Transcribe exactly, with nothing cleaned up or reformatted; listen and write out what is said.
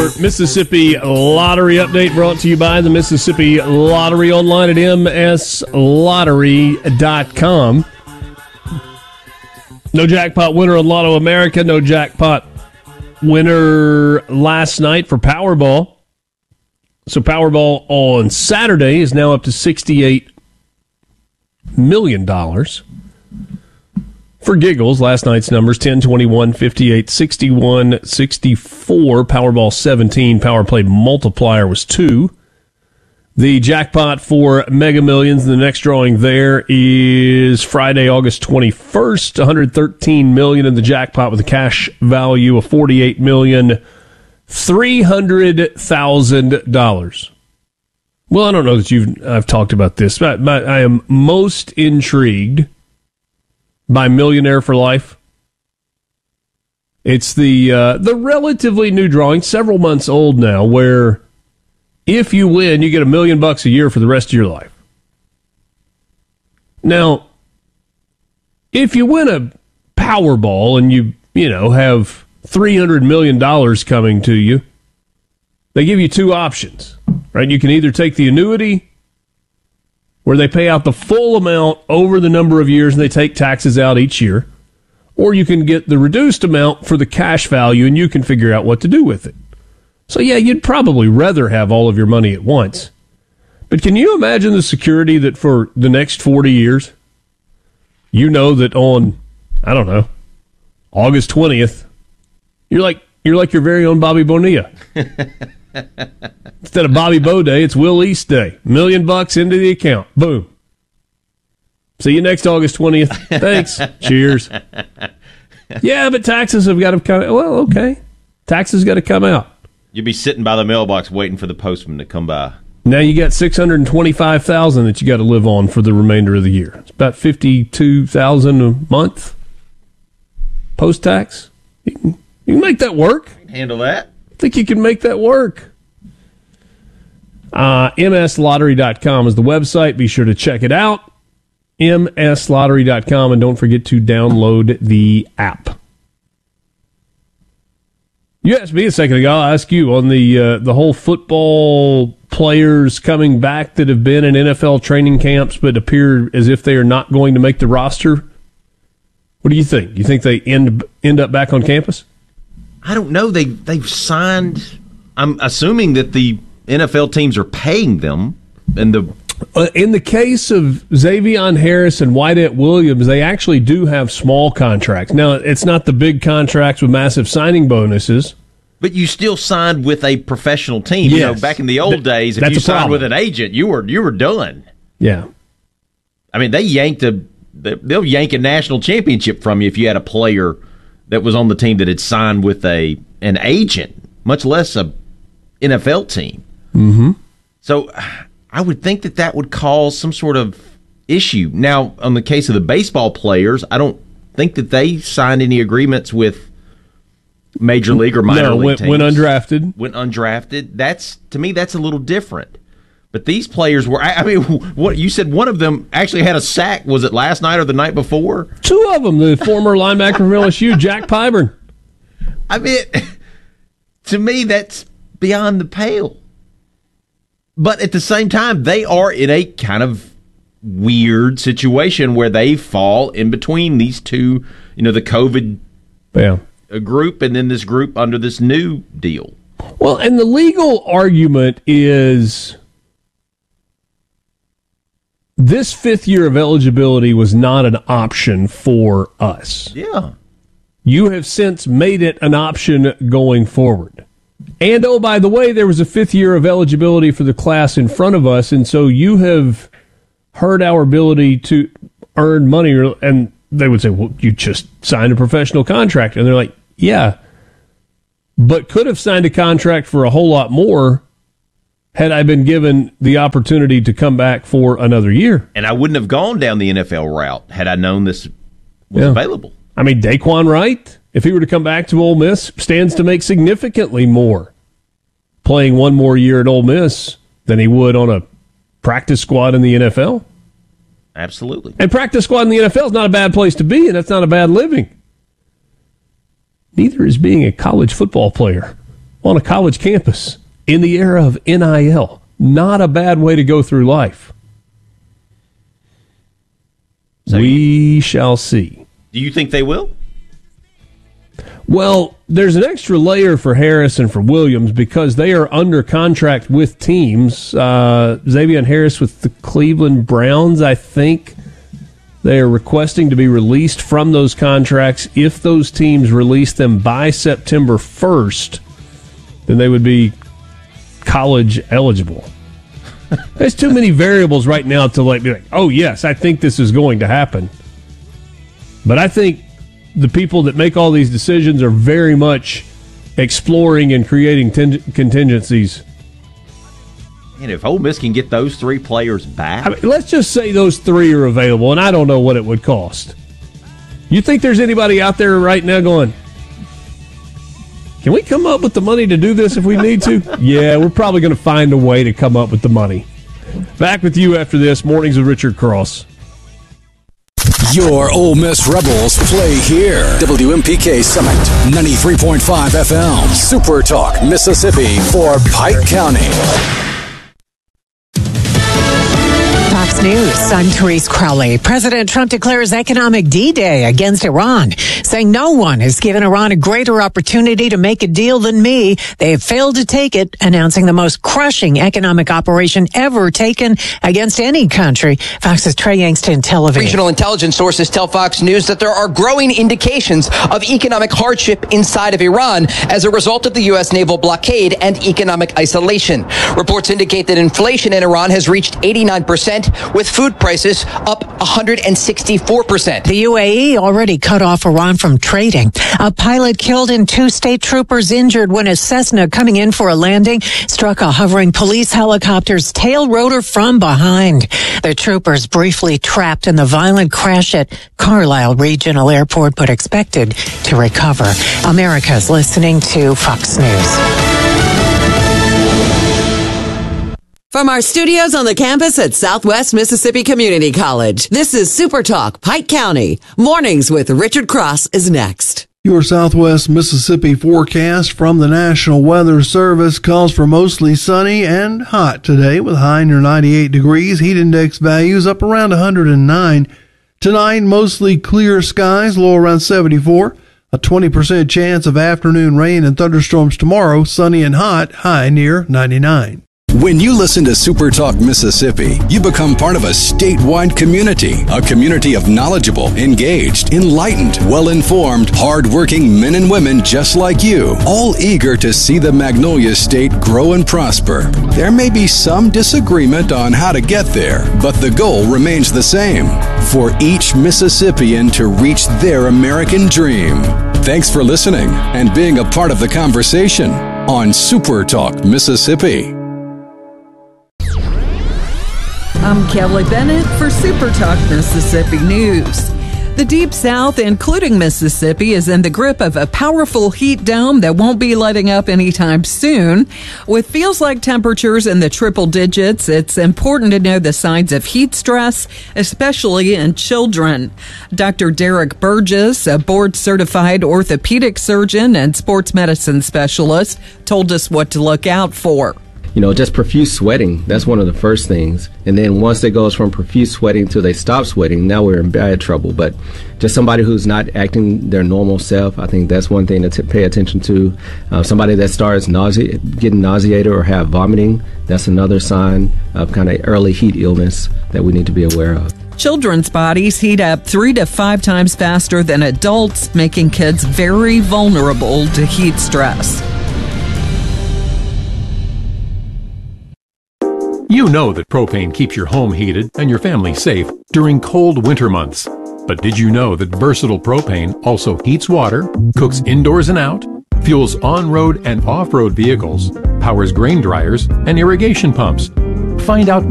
your Mississippi Lottery update brought to you by the Mississippi Lottery online at m s lottery dot com. No jackpot winner on Lotto America. No jackpot winner last night for Powerball. So Powerball on Saturday is now up to sixty-eight million dollars. For giggles, last night's numbers, ten, twenty-one, fifty-eight, sixty-one, sixty-four. Powerball seventeen. Power Play multiplier was two. The jackpot for Mega Millions, the next drawing there is Friday, August twenty-first. one hundred thirteen million dollars in the jackpot with a cash value of forty-eight million three hundred thousand dollars. Well, I don't know that you've I've talked about this, but, but I am most intrigued by Millionaire for Life. It's the uh, the relatively new drawing, several months old now, where if you win, you get a million bucks a year for the rest of your life. Now, if you win a Powerball and you, you know, have three hundred million dollars coming to you, they give you two options, right? You can either take the annuity, where they pay out the full amount over the number of years and they take taxes out each year, or you can get the reduced amount for the cash value and you can figure out what to do with it. So yeah, you'd probably rather have all of your money at once. But can you imagine the security that for the next forty years, you know that on, I don't know, August twentieth, you're like you're like your very own Bobby Bonilla. Instead of Bobby Bo Day, it's Will East Day. Million bucks into the account. Boom. See you next August twentieth. Thanks. Cheers. Yeah, but taxes have got to come. Well, okay. Taxes got to come out. You'd be sitting by the mailbox waiting for the postman to come by. Now you got six hundred twenty-five thousand dollars that you got to live on for the remainder of the year. It's about fifty-two thousand dollars a month post-tax. You can, you can make that work. Handle that. I think you can make that work. Uh, m s lottery dot com is the website. Be sure to check it out. m s lottery dot com, and don't forget to download the app. You asked me a second ago, I'll ask you on the uh, the whole football players coming back that have been in N F L training camps but appear as if they are not going to make the roster. What do you think? You think they end end up back on campus? I don't know. They, they've signed, I'm assuming that the N F L teams are paying them. And the uh, in the case of Xavier Harris and Wyatt Williams, they actually do have small contracts. Now, it's not the big contracts with massive signing bonuses. But you still signed with a professional team. Yes. You know, back in the old Th- days, if you signed problem. with an agent, you were you were done. Yeah. I mean, they yanked a they'll yank a national championship from you if you had a player that was on the team that had signed with a an agent, much less a N F L team. Mm-hmm. So I would think that that would cause some sort of issue. Now, on the case of the baseball players, I don't think that they signed any agreements with major league or minor no, league went, teams. went undrafted. Went undrafted. That's, to me, that's a little different. But these players were, I mean, what you said one of them actually had a sack. Was it last night or the night before? Two of them, the former linebacker from L S U, Jack Pyburn. I mean, to me, that's beyond the pale. But at the same time, they are in a kind of weird situation where they fall in between these two, you know, the COVID yeah. group and then this group under this new deal. Well, and the legal argument is this fifth year of eligibility was not an option for us. Yeah. You have since made it an option going forward. And, oh, by the way, there was a fifth year of eligibility for the class in front of us, and so you have hurt our ability to earn money. And they would say, well, you just signed a professional contract. And they're like, yeah, but could have signed a contract for a whole lot more had I been given the opportunity to come back for another year. And I wouldn't have gone down the N F L route had I known this was yeah. available. I mean, Daquan Wright, if he were to come back to Ole Miss, stands to make significantly more playing one more year at Ole Miss than he would on a practice squad in the N F L. Absolutely. And practice squad in the N F L is not a bad place to be, and that's not a bad living. Neither is being a college football player on a college campus in the era of N I L. Not a bad way to go through life. So we you, shall see. Do you think they will? Well, there's an extra layer for Harris and for Williams because they are under contract with teams. Uh, Xavier Harris with the Cleveland Browns, I think. They are requesting to be released from those contracts. If those teams release them by September first, then they would be college eligible. There's too many variables right now to like be like, oh, yes, I think this is going to happen. But I think the people that make all these decisions are very much exploring and creating ten- contingencies. And if Ole Miss can get those three players back, I mean, let's just say those three are available, and I don't know what it would cost. You think there's anybody out there right now going, can we come up with the money to do this if we need to? Yeah, we're probably going to find a way to come up with the money. Back with you after this. Mornings with Richard Cross. Your Ole Miss Rebels play here. W M P K Summit, ninety-three point five F M. Super Talk, Mississippi for Pike County. Fox News, I'm Therese Crowley. President Trump declares economic D-Day against Iran, saying no one has given Iran a greater opportunity to make a deal than me. They have failed to take it, announcing the most crushing economic operation ever taken against any country. Fox's Trey Yangston in Tel Aviv. Regional intelligence sources tell Fox News that there are growing indications of economic hardship inside of Iran as a result of the U S naval blockade and economic isolation. Reports indicate that inflation in Iran has reached eighty-nine percent, with food prices up one hundred sixty-four percent. The U A E already cut off Iran from trading. A pilot killed and two state troopers injured when a Cessna coming in for a landing struck a hovering police helicopter's tail rotor from behind. The troopers briefly trapped in the violent crash at Carlisle Regional Airport, but expected to recover. America's listening to Fox News. From our studios on the campus at Southwest Mississippi Community College, this is Super Talk Pike County. Mornings with Richard Cross is next. Your Southwest Mississippi forecast from the National Weather Service calls for mostly sunny and hot today with high near ninety-eight degrees, heat index values up around one hundred nine. Tonight, mostly clear skies, low around seventy-four. A twenty percent chance of afternoon rain and thunderstorms tomorrow, sunny and hot, high near ninety-nine. When you listen to Super Talk Mississippi, you become part of a statewide community, a community of knowledgeable, engaged, enlightened, well-informed, hard-working men and women just like you, all eager to see the Magnolia State grow and prosper. There may be some disagreement on how to get there, but the goal remains the same, for each Mississippian to reach their American dream. Thanks for listening and being a part of the conversation on Super Talk Mississippi. I'm Kelly Bennett for Super Talk Mississippi News. The Deep South, including Mississippi, is in the grip of a powerful heat dome that won't be letting up anytime soon. With feels-like temperatures in the triple digits, it's important to know the signs of heat stress, especially in children. Doctor Derek Burgess, a board-certified orthopedic surgeon and sports medicine specialist, told us what to look out for. You know, just profuse sweating, that's one of the first things. And then once it goes from profuse sweating till they stop sweating, now we're in bad trouble. But just somebody who's not acting their normal self, I think that's one thing to t- pay attention to. Uh, somebody that starts nausea, getting nauseated or have vomiting, that's another sign of kind of early heat illness that we need to be aware of. Children's bodies heat up three to five times faster than adults, making kids very vulnerable to heat stress. You know that propane keeps your home heated and your family safe during cold winter months. But did you know that Versatile Propane also heats water, cooks indoors and out, fuels on-road and off-road vehicles, powers grain dryers, and irrigation pumps? Find out